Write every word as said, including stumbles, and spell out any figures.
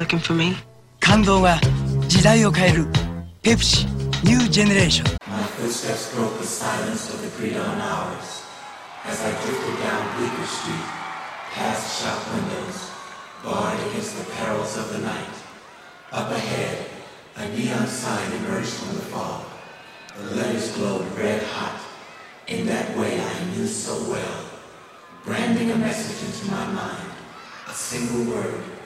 looking for me? 感動が時代を変えるペプシニュージェネレーション My footsteps broke the silence of the pre-dawn hours as I drifted down Bleecker Street, past shop windows, barred against the perils of the night. Up ahead, a neon sign emerged from the fog. The letters glowed red hot, in that way I knew so well, branding a message into my mind, a single word.